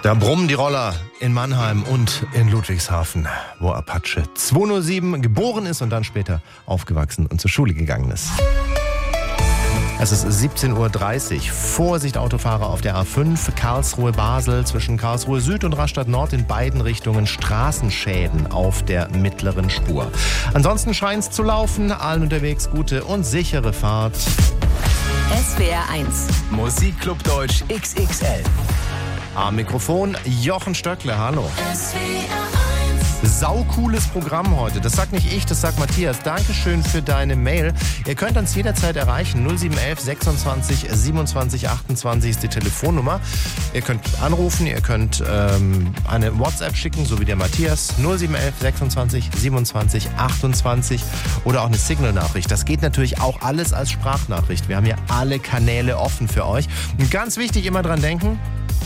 Da brummen die Roller in Mannheim und in Ludwigshafen, wo Apache 207 geboren ist und dann später aufgewachsen und zur Schule gegangen ist. Es ist 17:30 Uhr. Vorsicht Autofahrer auf der A5, Karlsruhe-Basel zwischen Karlsruhe Süd und Rastatt Nord in beiden Richtungen Straßenschäden auf der mittleren Spur. Ansonsten scheint es zu laufen, allen unterwegs gute und sichere Fahrt. SWR 1 Musikclub Deutsch XXL. Am Mikrofon Jochen Stöckle, hallo. SWR 1 Saucooles Programm heute. Das sagt nicht ich, das sagt Matthias. Dankeschön für deine Mail. Ihr könnt uns jederzeit erreichen. 0711 26 27 28 ist die Telefonnummer. Ihr könnt anrufen, ihr könnt eine WhatsApp schicken, so wie der Matthias. 0711 26 27 28 oder auch eine Signal-Nachricht. Das geht natürlich auch alles als Sprachnachricht. Wir haben hier alle Kanäle offen für euch. Und ganz wichtig, immer dran denken,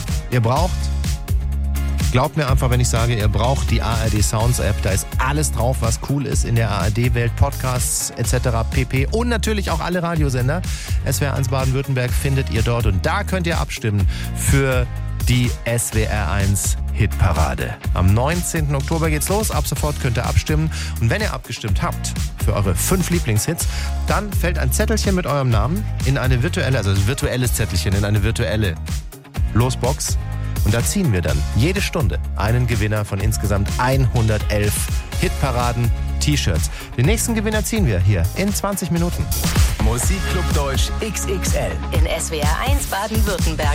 glaubt mir einfach, wenn ich sage, ihr braucht die ARD Sounds App. Da ist alles drauf, was cool ist in der ARD-Welt, Podcasts etc. pp. Und natürlich auch alle Radiosender. SWR 1 Baden-Württemberg findet ihr dort. Und da könnt ihr abstimmen für die SWR 1 Hitparade. Am 19. Oktober geht's los. Ab sofort könnt ihr abstimmen. Und wenn ihr abgestimmt habt für eure 5 Lieblingshits, dann fällt ein Zettelchen mit eurem Namen in eine virtuelle, also ein virtuelles Zettelchen in eine virtuelle Losbox. Und da ziehen wir dann jede Stunde einen Gewinner von insgesamt 111 Hitparaden-T-Shirts. Den nächsten Gewinner ziehen wir hier in 20 Minuten. Musikclub Deutsch XXL. in SWR 1 Baden-Württemberg.